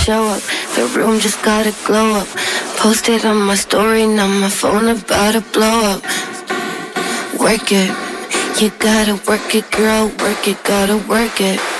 show up. The room just gotta glow up. Posted on my story, now my phone about to blow up. Work it, you gotta work it, girl, work it, gotta work it.